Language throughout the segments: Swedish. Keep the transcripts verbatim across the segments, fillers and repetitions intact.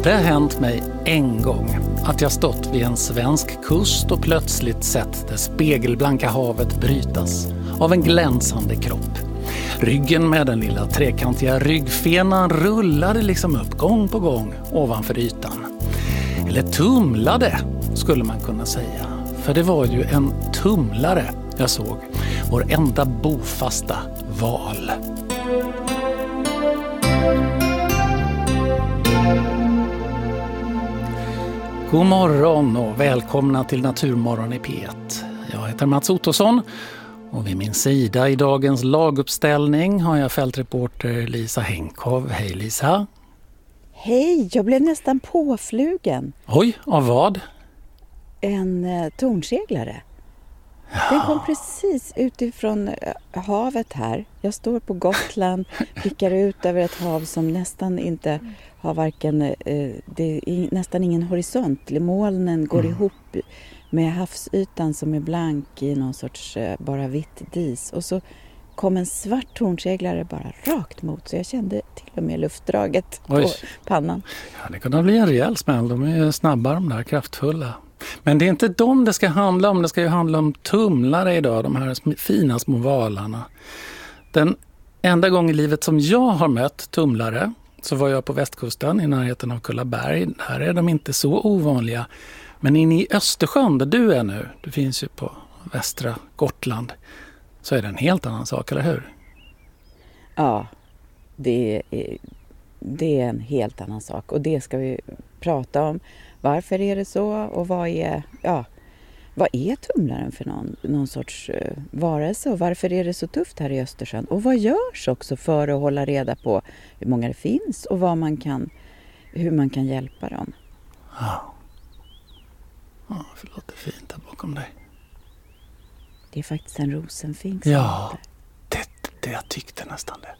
Det har hänt mig en gång att jag stått vid en svensk kust och plötsligt sett det spegelblanka havet brytas av en glänsande kropp. Ryggen med den lilla trekantiga ryggfenan rullade liksom upp gång på gång ovanför ytan. Eller tumlade skulle man kunna säga. För det var ju en tumlare jag såg. Vår enda bofasta val. God morgon och välkomna till Naturmorgon i P ett. Jag heter Mats Ottosson och vid min sida i dagens laguppställning har jag fältreporter Lisa Henkov. Hej Lisa! Hej, jag blev nästan påflugen. Oj, av vad? En eh, tornseglare. Ja. Den kom precis utifrån havet här. Jag står på Gotland, blickar ut över ett hav som nästan inte har varken, eh, det är nästan ingen horisont. Molnen går mm. ihop med havsytan som är blank i någon sorts eh, bara vitt dis. Och så kom en svart tornseglare bara rakt mot, så jag kände till och med luftdraget Oj. på pannan. Ja, det kunde bli en rejäl smäll. De är snabba, de där kraftfulla. Men det är inte dem det ska handla om. Det ska ju handla om tumlare idag, de här fina små valarna. Den enda gång i livet som jag har mött tumlare så var jag på västkusten i närheten av Kullaberg. Här är de inte så ovanliga. Men inne i Östersjön där du är nu, du finns ju på västra Gotland, så är det en helt annan sak, eller hur? Ja, det är, det är en helt annan sak och det ska vi prata om. Varför är det så och vad är, ja, vad är tumlaren för någon, någon sorts uh, varelse och varför är det så tufft här i Östersjön? Och vad görs också för att hålla reda på hur många det finns och vad man kan, hur man kan hjälpa dem? Ja, ja det låter fint där bakom dig. Det är faktiskt en rosenfink. Ja, det, det jag tyckte nästan det.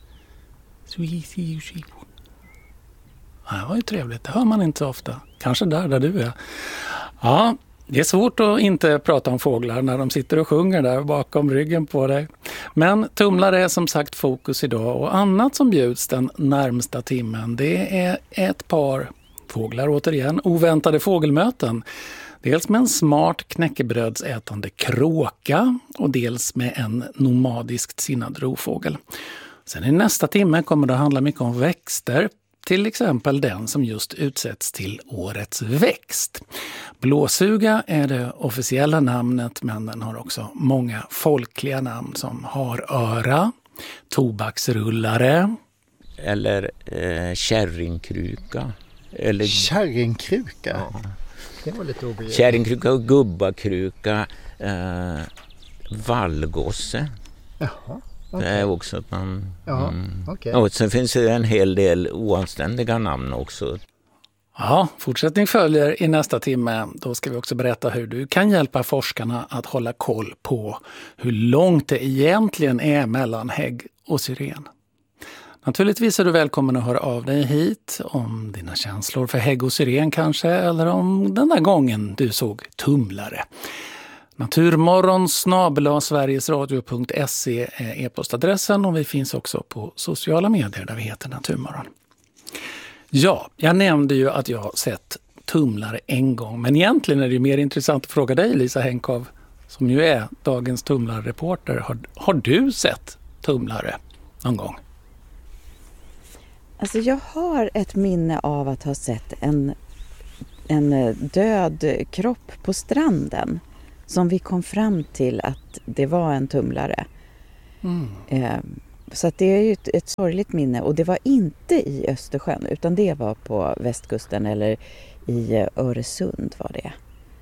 Ja, det var ju trevligt, det hör man inte så ofta. Kanske där, där du är. Ja, det är svårt att inte prata om fåglar när de sitter och sjunger där bakom ryggen på dig. Men tumlare är som sagt fokus idag och annat som bjuds den närmsta timmen. Det är ett par fåglar återigen, oväntade fågelmöten. Dels med en smart knäckebrödsätande kråka och dels med en nomadiskt sinnad rovfågel. Sen i nästa timme kommer det att handla mycket om växter. Till exempel den som just utsätts till årets växt. Blåsuga är det officiella namnet, men den har också många folkliga namn som haröra, tobaksrullare. Eller eh, kärringkruka. Eller... Kärringkruka? Ja. Det var lite obehagligt. Kärringkruka och gubbakruka, eh, vallgosse. Jaha. Okay. Det är också att man... Ja, mm. okay. Och sen finns det en hel del oanständiga namn också. Ja, fortsättning följer i nästa timme. Då ska vi också berätta hur du kan hjälpa forskarna att hålla koll på hur långt det egentligen är mellan hägg och syren. Naturligtvis är du välkommen att höra av dig hit om dina känslor för hägg och syren kanske, eller om den där gången du såg tumlare. Naturmorgon snabel-a sverigesradio punkt se är e-postadressen och vi finns också på sociala medier där vi heter Naturmorgon. Ja, jag nämnde ju att jag har sett tumlare en gång, men egentligen är det ju mer intressant att fråga dig Lisa Henkov, som ju är dagens tumlarreporter. Har, har du sett tumlare någon gång? Alltså jag har ett minne av att ha sett en, en död kropp på stranden. Som vi kom fram till att det var en tumlare. Mm. Eh, så att det är ju ett, ett sorgligt minne. Och det var inte i Östersjön utan det var på västkusten eller i Öresund var det.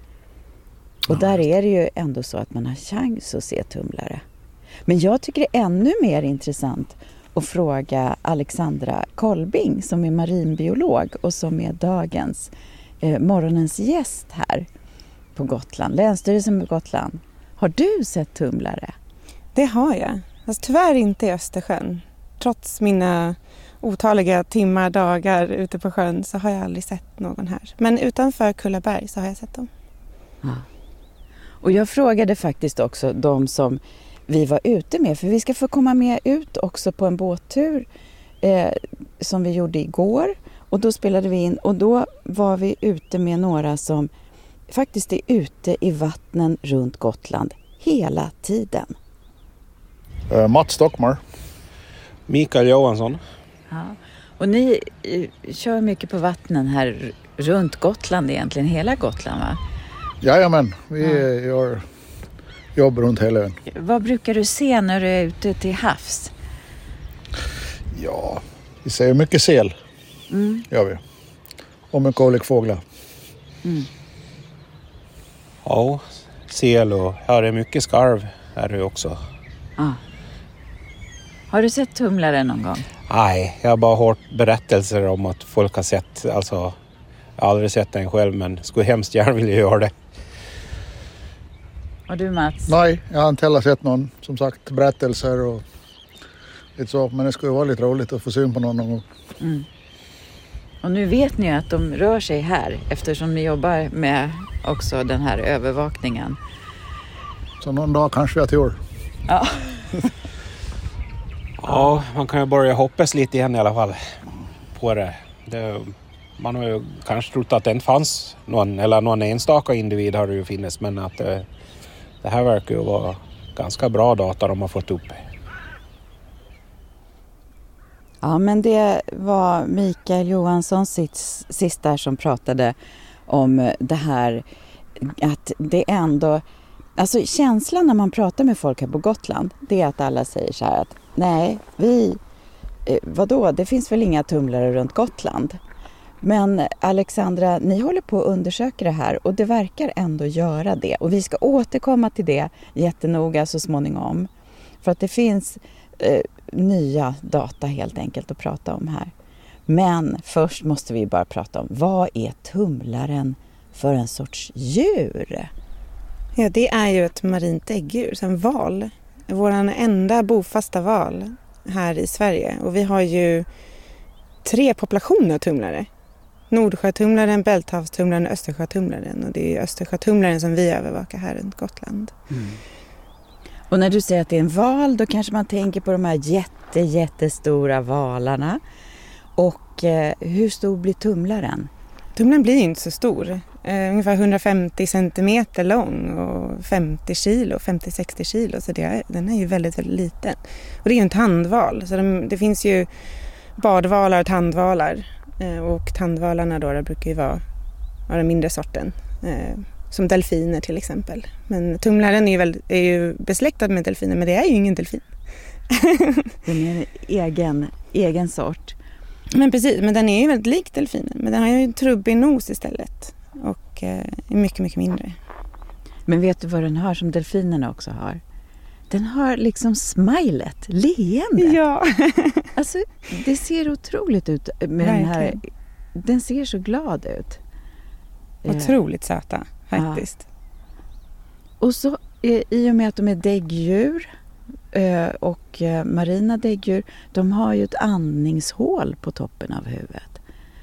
Och ja, där är det ju ändå så att man har chans att se tumlare. Men jag tycker det är ännu mer intressant att fråga Alexandra Kolbing som är marinbiolog och som är dagens eh, morgonens gäst här på Gotland, Länsstyrelsen på Gotland. Har du sett tumlare? Det har jag. Alltså, tyvärr inte i Östersjön. Trots mina otaliga timmar, dagar ute på sjön så har jag aldrig sett någon här. Men utanför Kullaberg så har jag sett dem. Ja. Och jag frågade faktiskt också de som vi var ute med. För vi ska få komma med ut också på en båttur eh, som vi gjorde igår. Och då spelade vi in och då var vi ute med några som faktiskt är ute i vattnen runt Gotland hela tiden. Uh, Mats Stockmar. Mikael Johansson. Ja. Och ni eh, kör mycket på vattnen här runt Gotland egentligen, hela Gotland va? Jajamän, vi ja. gör jobb runt hela ön. Vad brukar du se när du är ute till havs? Ja, vi ser mycket säl. Mm. Gör vi. Och mycket olika fåglar. Mm. Ja, säl och här är mycket skarv här är också. Ja. Har du sett tumlare någon gång? Nej, jag har bara hört berättelser om att folk har sett, alltså jag har aldrig sett den själv men skulle hemskt gärna vilja göra det. Och du Mats? Nej, jag har inte heller sett någon, som sagt, berättelser och lite så, men det skulle vara lite roligt att få syn på någon någon gång. Mm. Och nu vet ni att de rör sig här eftersom ni jobbar med också den här övervakningen. Så någon dag kanske vi har tur. Ja. Ja, man kan ju börja hoppas lite igen i alla fall på det. det. Man har ju kanske trott att det inte fanns någon, eller någon enstaka individ har det ju funnits, men att det, det här verkar ju vara ganska bra data de har fått upp. Ja, men det var Mikael Johansson sist, sist där som pratade om det här att det ändå, alltså känslan när man pratar med folk här på Gotland, det är att alla säger så här att nej, vi, eh, vadå, det finns väl inga tumlare runt Gotland. Men Alexandra, ni håller på att undersöka det här och det verkar ändå göra det. Och vi ska återkomma till det jättenoga så småningom. För att det finns eh, nya data helt enkelt att prata om här. Men först måste vi bara prata om, vad är tumlaren för en sorts djur? Ja, det är ju ett marint äggdjur, en val. Vår enda bofasta val här i Sverige. Och vi har ju tre populationer tumlare. Nordsjötumlaren, Bälthavstumlaren och Östersjötumlaren. Och det är Östersjötumlaren som vi övervakar här runt Gotland. Mm. Och när du säger att det är en val, då kanske man tänker på de här jätte, jättestora valarna. Och eh, hur stor blir tumlaren? Tumlaren blir inte så stor. Eh, ungefär hundrafemtio centimeter lång och femtio kilo, femtio till sextio kilo. Så det är, den är ju väldigt, väldigt liten. Och det är ju en tandval. Så de, det finns ju badvalar och tandvalar. Eh, och tandvalarna då, då brukar ju vara av den mindre sorten. Eh, som delfiner till exempel. Men tumlaren är ju, väl, är ju besläktad med delfiner, men det är ju ingen delfin. Den är en egen, egen sort. Men precis, men den är ju väldigt lik delfinen. Men den har ju en trubbig nos istället. Och eh, är mycket, mycket mindre. Men vet du vad den har som delfinerna också har? Den har liksom smilet, leende. Ja. Alltså, det ser otroligt ut med verkligen. Den här. Den ser så glad ut. Otroligt söta, faktiskt. Ja. Och så i och med att de är däggdjur och marina däggdjur, de har ju ett andningshål på toppen av huvudet.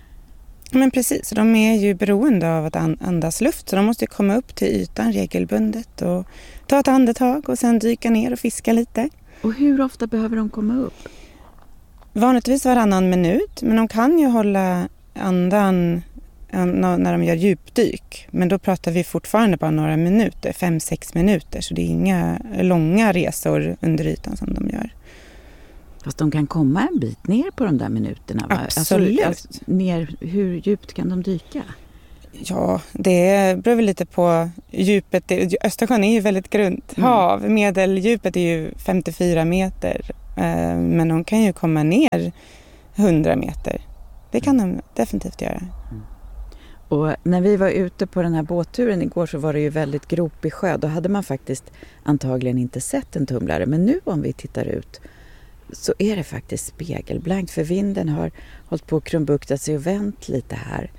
Men precis, de är ju beroende av att andas luft, så de måste komma upp till ytan regelbundet och ta ett andetag och sen dyka ner och fiska lite. Och hur ofta behöver de komma upp? Vanligtvis varannan minut, men de kan ju hålla andan när de gör djupdyk. Men då pratar vi fortfarande bara några minuter, fem sex minuter, så det är inga långa resor under ytan som de gör. Fast de kan komma en bit ner på de där minuterna, va? Absolut. Alltså, ner, hur djupt kan de dyka? Ja, det beror väl lite på djupet. Östersjön är ju väldigt grunt hav. Mm. Medeldjupet är ju femtiofyra meter. Men de kan ju komma ner hundra meter. Det kan de definitivt göra. Mm. Och när vi var ute på den här båtturen igår så var det ju väldigt gropig sjö. Då hade man faktiskt antagligen inte sett en tumlare. Men nu om vi tittar ut så är det faktiskt spegelblankt. För vinden har hållit på att krumbukta sig och vänt lite här.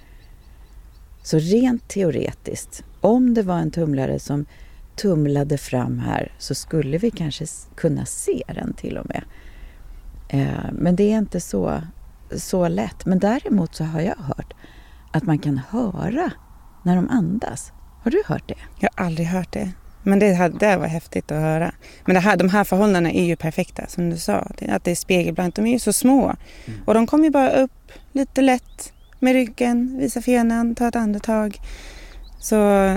Så rent teoretiskt, om det var en tumlare som tumlade fram här så skulle vi kanske kunna se den till och med. Eh, men det är inte så, så lätt. Men däremot så har jag hört att man kan höra när de andas. Har du hört det? Jag har aldrig hört det. Men det, det var häftigt att höra. Men det här, de här förhållandena är ju perfekta, som du sa. Att det är spegelblankt. De är ju så små. Mm. Och de kommer ju bara upp lite lätt med ryggen, visa fenan, ta ett andetag. Så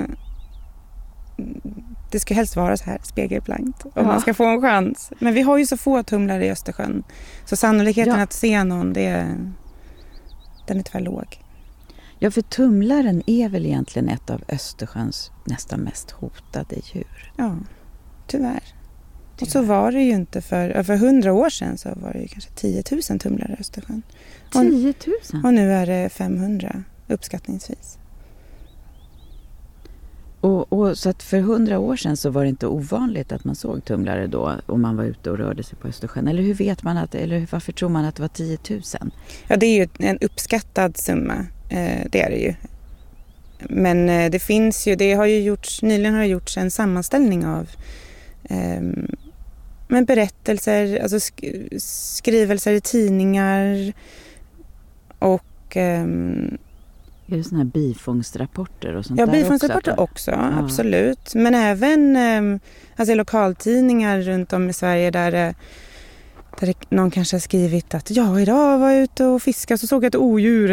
det ska helst vara så här spegelblankt om ja. man ska få en chans. Men vi har ju så få tumlare i Östersjön. Så sannolikheten ja. att se någon, det är, den är tyvärr låg. Ja, för tumlaren är väl egentligen ett av Östersjöns nästan mest hotade djur. Ja, tyvärr. Och så var det ju inte för, för hundra år sedan så var det ju kanske tio tusen tumlare i Östersjön. tio tusen? Och nu är det femhundra uppskattningsvis. Och, och så att för hundra år sedan så var det inte ovanligt att man såg tumlare då om man var ute och rörde sig på Östersjön. Eller hur vet man att, eller varför tror man att det var tio tusen? Ja, det är ju en uppskattad summa. Eh, det är det ju. Men eh, det finns ju, det har ju gjorts, nyligen har det gjorts en sammanställning av eh, men berättelser, alltså sk- skrivelser i tidningar och eh, är det såna här bifångstrapporter och sånt ja, där bifångstrapporter också, också ja. Absolut. Men även eh, alltså lokaltidningar runt om i Sverige där, där det, någon kanske har skrivit att ja, idag var jag ute och fiskade så såg jag ett odjur.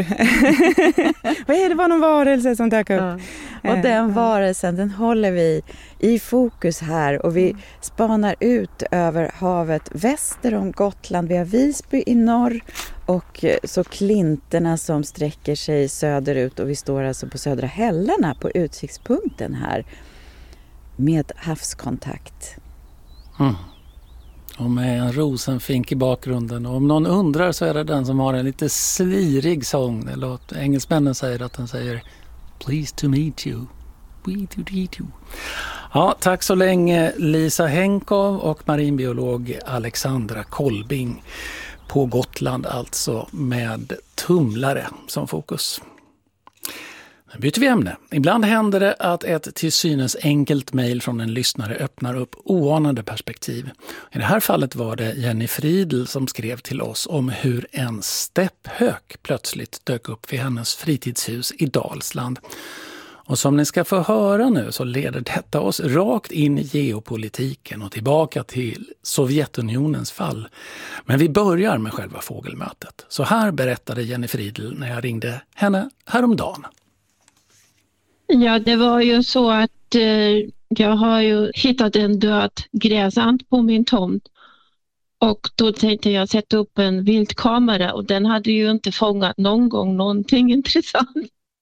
Vad är det, var någon varelse som dök upp? Ja. Och den varelsen, den håller vi i fokus här och vi spanar ut över havet väster om Gotland. Vi har Visby i norr och så Klinterna som sträcker sig söderut och vi står alltså på Södra Hällarna på utsiktspunkten här med havskontakt. Mm. Och med en rosenfink i bakgrunden. Och om någon undrar så är det den som har en lite slirig sång. Det låter, engelsmännen säger att den säger Pleased to meet you. We to meet you. Ja, tack så länge Lisa Henkov och marinbiolog Alexandra Kolbing på Gotland, alltså med tumlare som fokus. Nu byter vi ämne. Ibland händer det att ett till synes enkelt mejl från en lyssnare öppnar upp oanade perspektiv. I det här fallet var det Jenny Friedl som skrev till oss om hur en stepphök plötsligt dök upp vid hennes fritidshus i Dalsland. Och som ni ska få höra nu så leder detta oss rakt in i geopolitiken och tillbaka till Sovjetunionens fall. Men vi börjar med själva fågelmötet. Så här berättade Jenny Friedl när jag ringde henne häromdagen. Ja, det var ju så att eh, jag har ju hittat en död gräsand på min tomt. Och då tänkte jag sätta upp en viltkamera och den hade ju inte fångat någon gång någonting intressant.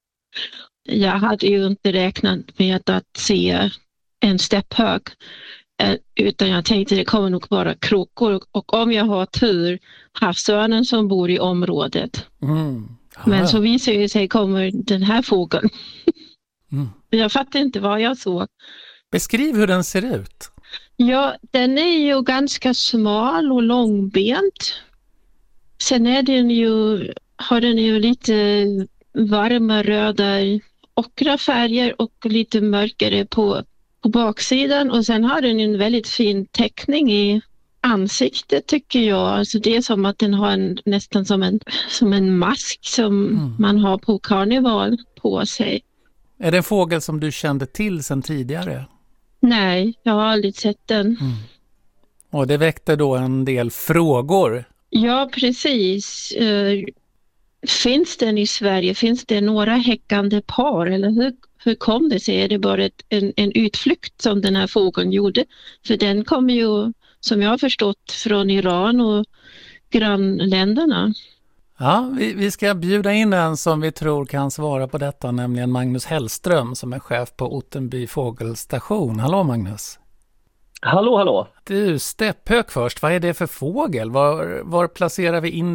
Jag hade ju inte räknat med att se en stepphök eh, utan jag tänkte det kommer nog vara krokor och om jag har tur havsörnen som bor i området. Mm. Men så visar det sig kommer den här fågeln. Mm. Jag fattar inte vad jag såg. Beskriv hur den ser ut. Ja, den är ju ganska smal och långbent. Sen är den ju, har den ju lite varma röda ockra färger och lite mörkare på, på baksidan. Och sen har den en väldigt fin teckning i ansiktet tycker jag. Alltså det är som att den har en, nästan som en, som en mask som mm. man har på karneval på sig. Är det en fågel som du kände till sedan tidigare? Nej, jag har aldrig sett den. Mm. Och det väckte då en del frågor. Ja, precis. Uh, finns den i Sverige? Finns det några häckande par? Eller hur, hur kom det sig? Är det bara ett, en, en utflykt som den här fågeln gjorde? För den kommer ju, som jag har förstått, från Iran och grannländerna. Ja, vi, vi ska bjuda in en som vi tror kan svara på detta, nämligen Magnus Hellström som är chef på Ottenby fågelstation. Hallå Magnus! Hallå, hallå! Du, stepphök först, vad är det för fågel? Var, var placerar vi in